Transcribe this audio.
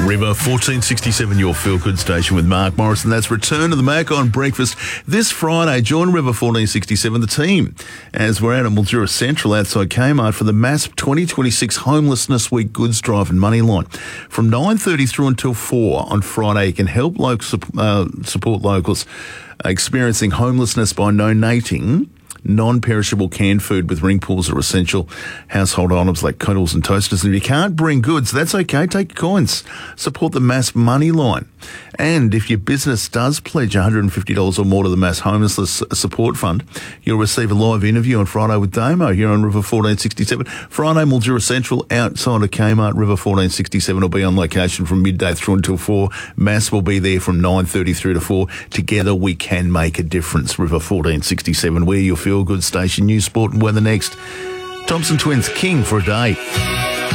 River 1467, your feel good station with Mark Morrison. That's return to the Mac on breakfast this Friday. Join River 1467, the team, as we're out at Mildura Central outside Kmart for the MASP 2026 Homelessness Week Goods Drive and Money Line. From 9:30 through until 4 on Friday, you can help support locals experiencing homelessness by donating non-perishable canned food with ring pulls or essential household items like kettles and toasters. And if you can't bring goods, that's okay. Take your coins. Support the MASP Money Line. And if your business does pledge $150 or more to the Mass Homelessness Support Fund, you'll receive a live interview on Friday with Damo here on River 1467. Friday, Mildura Central, outside of Kmart. River 1467 will be on location from midday through until 4. Mass will be there from 9:30 through to 4. Together we can make a difference. River 1467, where your feel-good station. News, sport and weather next. Thompson Twins, King for a Day.